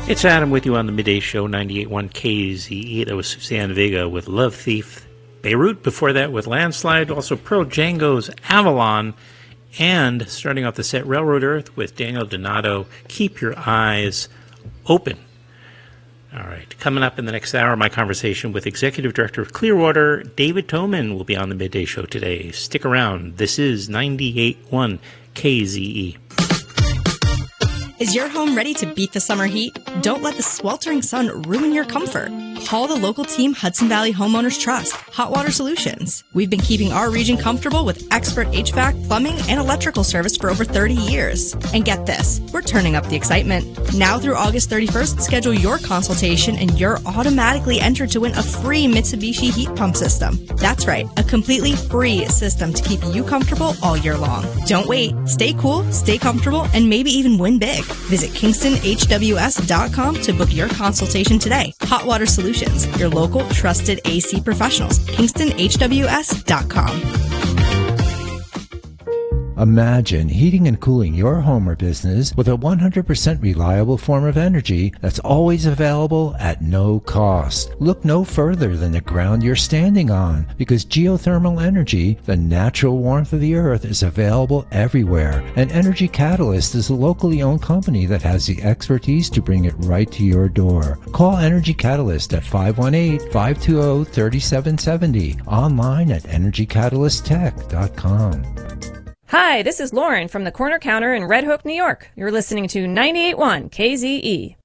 It's Adam with you on the Midday Show, 98.1 KZE. That was Suzanne Vega with Love Thief. Beirut before that with Landslide. Also Pearl Django's Avalon. And starting off the set, Railroad Earth with Daniel Donato, Keep Your Eyes Open. All right, coming up in the next hour, my conversation with Executive Director of Clearwater, David Toman, will be on the Midday Show today. Stick around. This is 98.1 KZE. Is your home ready to beat the summer heat? Don't let the sweltering sun ruin your comfort. Call the local team Hudson Valley Homeowners Trust, Hot Water Solutions. We've been keeping our region comfortable with expert HVAC, plumbing, and electrical service for over 30 years. And get this, we're turning up the excitement. Now through August 31st, schedule your consultation and you're automatically entered to win a free Mitsubishi heat pump system. That's right, a completely free system to keep you comfortable all year long. Don't wait. Stay cool, stay comfortable, and maybe even win big. Visit KingstonHWS.com to book your consultation today. Hot Water Solutions, your local trusted AC professionals. KingstonHWS.com. Imagine heating and cooling your home or business with a 100% reliable form of energy that's always available at no cost. Look no further than the ground you're standing on, because geothermal energy, the natural warmth of the earth, is available everywhere. And Energy Catalyst is a locally owned company that has the expertise to bring it right to your door. Call Energy Catalyst at 518-520-3770, online at energycatalysttech.com. Hi, this is Lauren from the Corner Counter in Red Hook, New York. You're listening to 98.1 KZE.